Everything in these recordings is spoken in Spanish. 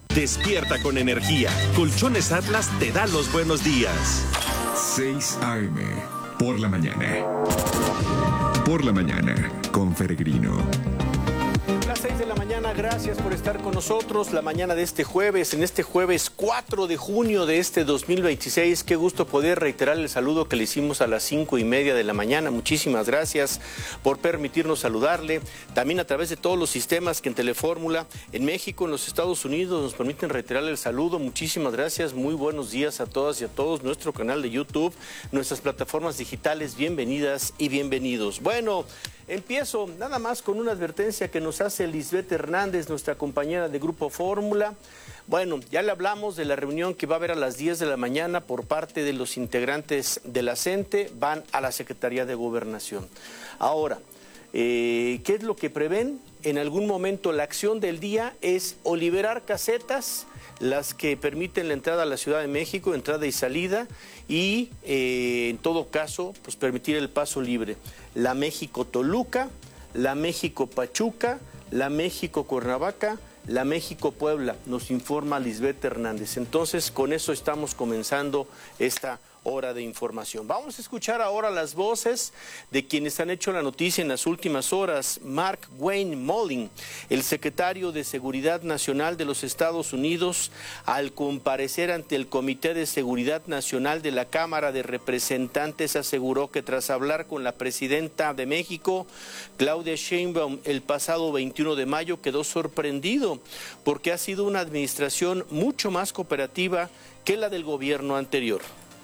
Despierta con energía. Colchones Atlas te da los buenos días. 6 a.m. por la mañana. Por la mañana, con Peregrino. Las 6 de la mañana, gracias por estar con nosotros la mañana de este jueves, en este jueves 4 de junio de este 2026. Qué gusto poder reiterar el saludo que le hicimos a las 5:30 de la mañana. Muchísimas gracias por permitirnos saludarle. También a través de todos los sistemas que en Telefórmula, en México, en los Estados Unidos, nos permiten reiterarle el saludo. Muchísimas gracias, muy buenos días a todas y a todos. Nuestro canal de YouTube, nuestras plataformas digitales, bienvenidas y bienvenidos. Bueno, empiezo nada más con una advertencia que nos hace Lisbeth Hernández, nuestra compañera de Grupo Fórmula. Bueno, ya le hablamos de la reunión que va a haber a las 10 de la mañana por parte de los integrantes de la CENTE, van a la Secretaría de Gobernación. Ahora, ¿qué es lo que prevén? En algún momento la acción del día es o liberar casetas, las que permiten la entrada a la Ciudad de México, entrada y salida, y en todo caso, pues permitir el paso libre. La México-Toluca, la México-Pachuca, la México-Cuernavaca, la México-Puebla, nos informa Lisbeth Hernández. Entonces, con eso estamos comenzando esta hora de información. Vamos a escuchar ahora las voces de quienes han hecho la noticia en las últimas horas. Mark Wayne Mullin, el secretario de Seguridad Nacional de los Estados Unidos, al comparecer ante el Comité de Seguridad Nacional de la Cámara de Representantes, aseguró que tras hablar con la presidenta de México, Claudia Sheinbaum, el pasado 21 de mayo, quedó sorprendido porque ha sido una administración mucho más cooperativa que la del gobierno anterior.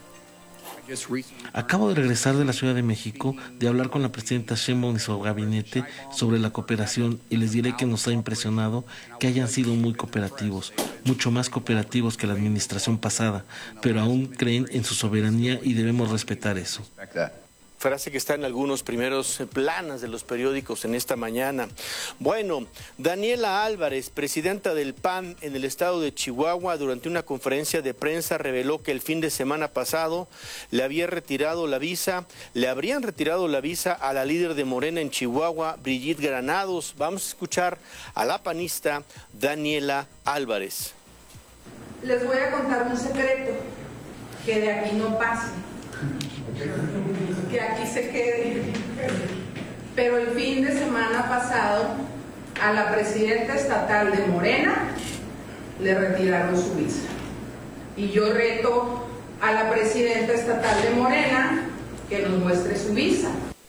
Acabo de regresar de la Ciudad de México, de hablar con la presidenta Sheinbaum y su gabinete sobre la cooperación, y les diré que nos ha impresionado que hayan sido muy cooperativos, mucho más cooperativos que la administración pasada, pero aún creen en su soberanía y debemos respetar eso. Frase que está en algunos primeros planas de los periódicos en esta mañana. Bueno, Daniela Álvarez, presidenta del PAN en el estado de Chihuahua, durante una conferencia de prensa reveló que el fin de semana pasado le habrían retirado la visa a la líder de Morena en Chihuahua, Brigitte Granados. Vamos a escuchar a la panista Daniela Álvarez. Les voy a contar un secreto, que de aquí no pase, que aquí se quede. Pero el fin de semana pasado a la presidenta estatal de Morena le retiraron su visa. Y yo reto a la presidenta estatal de Morena que nos muestre su visa.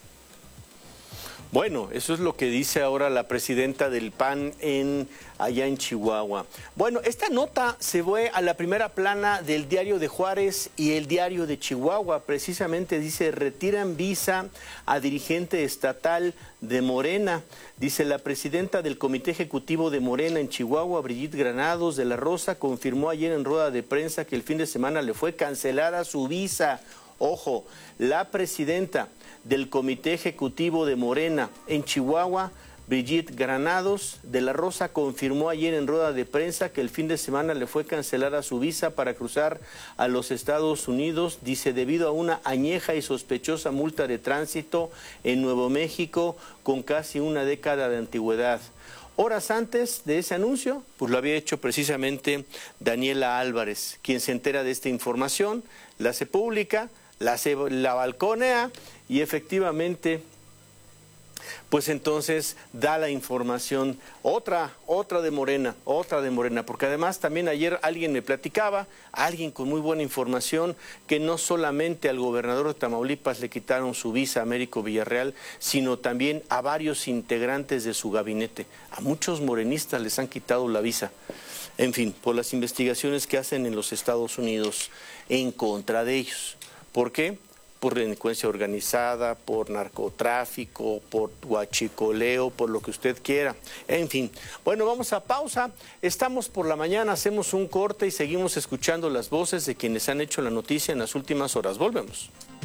Bueno, eso es lo que dice ahora la presidenta del PAN allá en Chihuahua. Bueno, esta nota se fue a la primera plana del Diario de Juárez y el Diario de Chihuahua. Precisamente dice, retiran visa a dirigente estatal de Morena. Dice, la presidenta del Comité Ejecutivo de Morena en Chihuahua, Brigitte Granados de la Rosa, confirmó ayer en rueda de prensa que el fin de semana le fue cancelada su visa. Ojo, la presidenta del Comité Ejecutivo de Morena en Chihuahua, Brigitte Granados de la Rosa, confirmó ayer en rueda de prensa que el fin de semana le fue cancelada su visa para cruzar a los Estados Unidos, dice, debido a una añeja y sospechosa multa de tránsito en Nuevo México con casi una década de antigüedad. Horas antes de ese anuncio, pues lo había hecho precisamente Daniela Álvarez, quien se entera de esta información, la hace pública, la balconea y efectivamente, pues entonces da la información, otra de Morena, porque además también ayer alguien me platicaba, alguien con muy buena información, que no solamente al gobernador de Tamaulipas le quitaron su visa a Américo Villarreal, sino también a varios integrantes de su gabinete. A muchos morenistas les han quitado la visa. En fin, por las investigaciones que hacen en los Estados Unidos en contra de ellos. ¿Por qué? Por delincuencia organizada, por narcotráfico, por huachicoleo, por lo que usted quiera. En fin, bueno, vamos a pausa. Estamos por la mañana, hacemos un corte y seguimos escuchando las voces de quienes han hecho la noticia en las últimas horas. Volvemos.